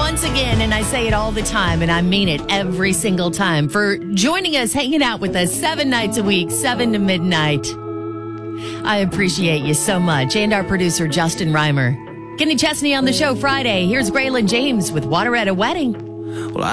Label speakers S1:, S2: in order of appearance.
S1: once again, and I say it all the time, and I mean it every single time, for joining us, hanging out with us 7 nights a week, 7 to midnight. I appreciate you so much. And our producer, Justin Reimer. Kenny Chesney on the show Friday. Here's Braylon James with Water at a Wedding.
S2: Well,